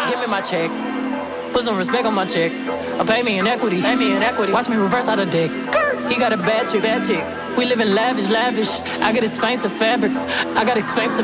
Give me my check. Put some respect on my check. Pay me in equity. Pay me in equity. Watch me reverse out of dicks. He got a bad chick. Bad chick. We live in lavish, lavish. I got expensive fabrics. I got expensive